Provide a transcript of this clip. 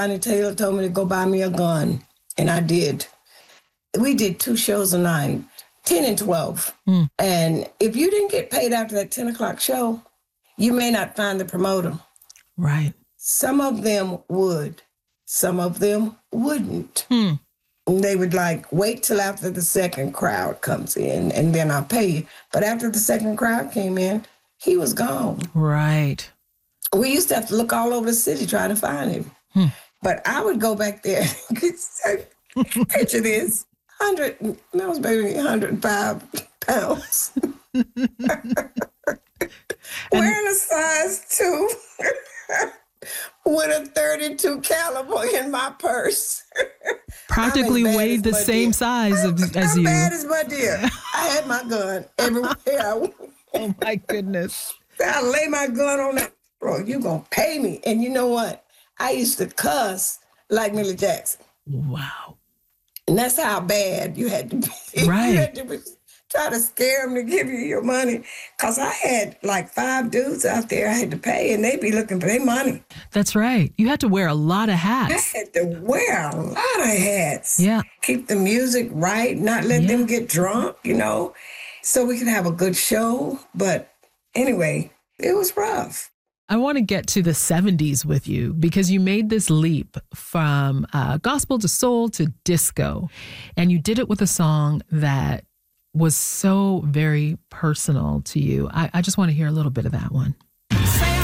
Johnny Taylor told me to go buy me a gun, and I did. We did 2 shows a night, 10 and 12. And if you didn't get paid after that 10 o'clock show, you may not find the promoter. Right. Some of them would. Some of them wouldn't. They would wait till after the second crowd comes in and then I'll pay you. But after the second crowd came in, he was gone. Right. We used to have to look all over the city trying to find him. But I would go back there. Picture this. 105 pounds. Wearing a size 2. With a 32 caliber in my purse. Practically weighed the same size as you. I'm bad as my dear. I had my gun everywhere I went. Oh, my goodness. I lay my gun on that. Bro, you gonna pay me. And you know what? I used to cuss like Millie Jackson. Wow. And that's how bad you had to be. Right. You had to try to scare them to give you your money. Because I had 5 dudes out there I had to pay, and they'd be looking for their money. That's right. You had to wear a lot of hats. I had to wear a lot of hats. Yeah. Keep the music right, not let them get drunk, so we could have a good show. But anyway, it was rough. I want to get to the 70s with you because you made this leap from gospel to soul to disco. And you did it with a song that was so very personal to you. I just want to hear a little bit of that one.